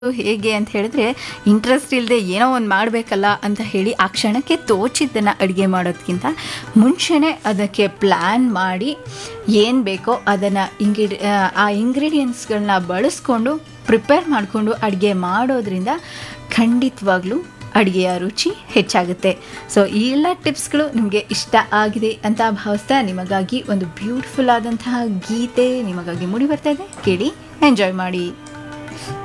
ಹೇಗೆ ಅಂತ ಹೇಳಿದ್ರೆ ಇಂಟ್ರೆಸ್ಟ್ ಇಲ್ಲದೆ ಏನೋ ಒಂದು ಮಾಡಬೇಕಲ್ಲ ಅಂತ ಹೇಳಿ ಆ ಕ್ಷಣಕ್ಕೆ ತೋಚಿದ್ದನ್ನು ಅಡುಗೆ ಮಾಡೋದಕ್ಕಿಂತ ಮುಂಚೆನೇ ಅದಕ್ಕೆ ಪ್ಲ್ಯಾನ್ ಮಾಡಿ ಏನು ಬೇಕೋ ಅದನ್ನು ಆ ಇಂಗ್ರೀಡಿಯೆಂಟ್ಸ್ಗಳನ್ನ ಬಳಸ್ಕೊಂಡು ಪ್ರಿಪೇರ್ ಮಾಡಿಕೊಂಡು ಅಡುಗೆ ಮಾಡೋದ್ರಿಂದ ಖಂಡಿತವಾಗ್ಲೂ ಅಡುಗೆಯ ರುಚಿ ಹೆಚ್ಚಾಗುತ್ತೆ. ಸೊ ಈ ಎಲ್ಲ ಟಿಪ್ಸ್ಗಳು ನಿಮಗೆ ಇಷ್ಟ ಆಗಿದೆ ಅಂತ ಭಾವಿಸ್ತಾ ನಿಮಗಾಗಿ ಒಂದು ಬ್ಯೂಟಿಫುಲ್ ಆದಂತಹ ಗೀತೆ ನಿಮಗಾಗಿ ಮೂಡಿ ಬರ್ತಾ ಇದೆ, ಕೇಳಿ ಎಂಜಾಯ್ ಮಾಡಿ.